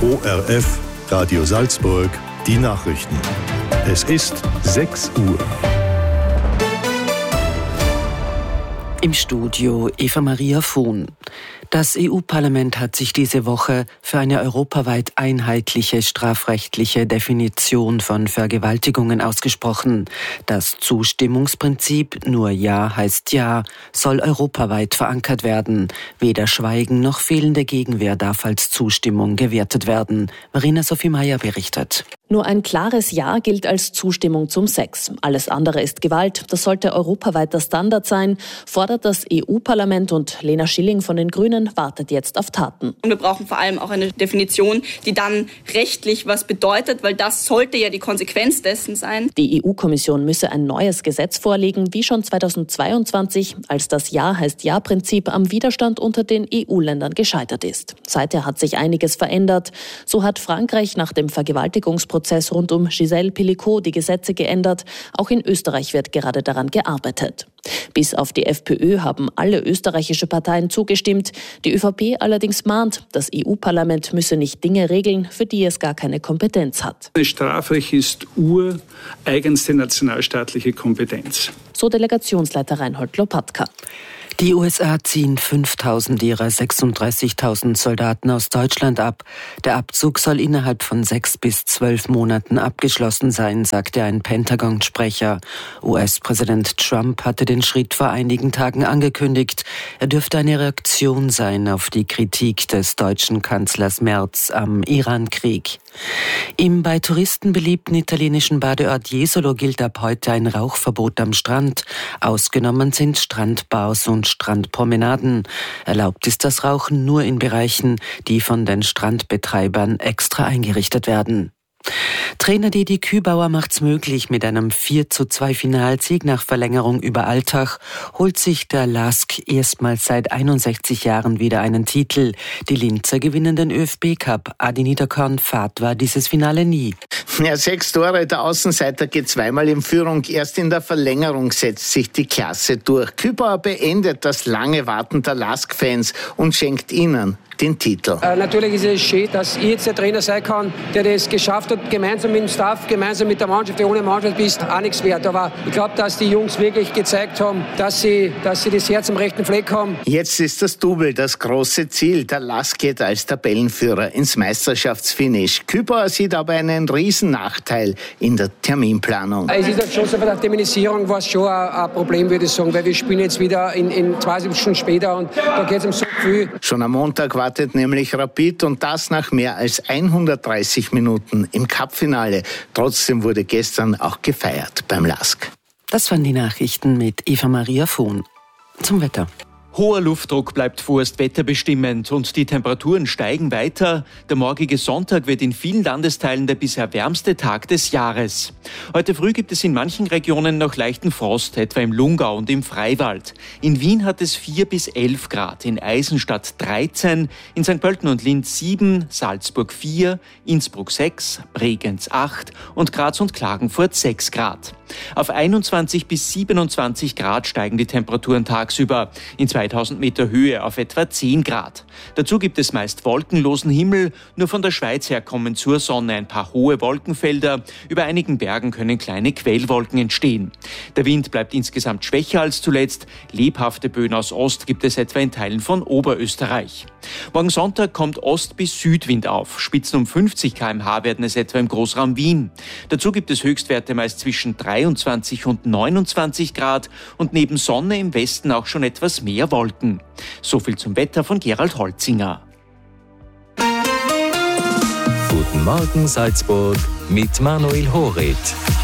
ORF Radio Salzburg, die Nachrichten. Es ist 6 Uhr. Im Studio Eva-Maria Vohn. Das EU-Parlament hat sich diese Woche für eine europaweit einheitliche strafrechtliche Definition von Vergewaltigungen ausgesprochen. Das Zustimmungsprinzip „Nur Ja heißt Ja" soll europaweit verankert werden. Weder Schweigen noch fehlende Gegenwehr darf als Zustimmung gewertet werden. Marina Sophie Meyer berichtet. Nur ein klares Ja gilt als Zustimmung zum Sex. Alles andere ist Gewalt. Das sollte europaweit der Standard sein, fordert das EU-Parlament, und Lena Schilling von den Grünen wartet jetzt auf Taten. Und wir brauchen vor allem auch eine Definition, die dann rechtlich was bedeutet, weil das sollte ja die Konsequenz dessen sein. Die EU-Kommission müsse ein neues Gesetz vorlegen, wie schon 2022, als das Ja heißt Ja-Prinzip am Widerstand unter den EU-Ländern gescheitert ist. Seither hat sich einiges verändert. So hat Frankreich nach dem Vergewaltigungsprozess rund um Gisèle Pelicot die Gesetze geändert. Auch in Österreich wird gerade daran gearbeitet. Bis auf die FPÖ haben alle österreichische Parteien zugestimmt. Die ÖVP allerdings mahnt, das EU-Parlament müsse nicht Dinge regeln, für die es gar keine Kompetenz hat. Das Strafrecht ist ureigenste nationalstaatliche Kompetenz. So Delegationsleiter Reinhold Lopatka. Die USA ziehen 5.000 ihrer 36.000 Soldaten aus Deutschland ab. Der Abzug soll innerhalb von 6 bis 12 Monaten abgeschlossen sein, sagte ein Pentagon-Sprecher. US-Präsident Trump hatte den Schritt vor einigen Tagen angekündigt. Er dürfte eine Reaktion sein auf die Kritik des deutschen Kanzlers Merz am Iran-Krieg. Im bei Touristen beliebten italienischen Badeort Jesolo gilt ab heute ein Rauchverbot am Strand. Ausgenommen sind Strandbars und Strandpromenaden. Erlaubt ist das Rauchen nur in Bereichen, die von den Strandbetreibern extra eingerichtet werden. Trainer Didi Kübauer macht's möglich. Mit einem 4:2 Finalsieg nach Verlängerung über Altach holt sich der LASK erstmals seit 61 Jahren wieder einen Titel. Die Linzer gewinnen den ÖFB-Cup. Adi Niederkorn-Fahrt war dieses Finale nie. Ja, 6 Tore, der Außenseiter geht zweimal in Führung. Erst in der Verlängerung setzt sich die Klasse durch. Kübauer beendet das lange Warten der LASK-Fans und schenkt ihnen den Titel. Natürlich ist es schön, dass ich jetzt der Trainer sein kann, der das geschafft hat, gemeinsam mit dem Staff, gemeinsam mit der Mannschaft. Ohne Mannschaft bist auch nichts wert. Aber ich glaube, dass die Jungs wirklich gezeigt haben, dass sie das Herz am rechten Fleck haben. Jetzt ist das Double das große Ziel. Der LASK geht als Tabellenführer ins Meisterschaftsfinish. Kübauer sieht aber einen riesen Nachteil in der Terminplanung. Es ist halt schon so, bei der Terminisierung war es schon ein Problem, würde ich sagen, weil wir spielen jetzt wieder in 20 Stunden später und da geht es um so viel. Schon am Montag wartet nämlich Rapid, und das nach mehr als 130 Minuten im Cup-Finale. Trotzdem wurde gestern auch gefeiert beim LASK. Das waren die Nachrichten mit Eva-Maria Vohn. Zum Wetter. Hoher Luftdruck bleibt vorerst wetterbestimmend und die Temperaturen steigen weiter. Der morgige Sonntag wird in vielen Landesteilen der bisher wärmste Tag des Jahres. Heute früh gibt es in manchen Regionen noch leichten Frost, etwa im Lungau und im Freiwald. In Wien hat es 4 bis 11 Grad, in Eisenstadt 13, in St. Pölten und Linz 7, Salzburg 4, Innsbruck 6, Bregenz 8 und Graz und Klagenfurt 6 Grad. Auf 21 bis 27 Grad steigen die Temperaturen tagsüber, in 2000 Meter Höhe auf etwa 10 Grad. Dazu gibt es meist wolkenlosen Himmel, nur von der Schweiz her kommen zur Sonne ein paar hohe Wolkenfelder, über einigen Bergen können kleine Quellwolken entstehen. Der Wind bleibt insgesamt schwächer als zuletzt, lebhafte Böen aus Ost gibt es etwa in Teilen von Oberösterreich. Morgen Sonntag kommt Ost- bis Südwind auf, Spitzen um 50 km/h werden es etwa im Großraum Wien. Dazu gibt es Höchstwerte meist zwischen 23 und 29 Grad und neben Sonne im Westen auch schon etwas mehr Wolken. So viel zum Wetter von Gerald Holzinger. Guten Morgen Salzburg mit Manuel Horit.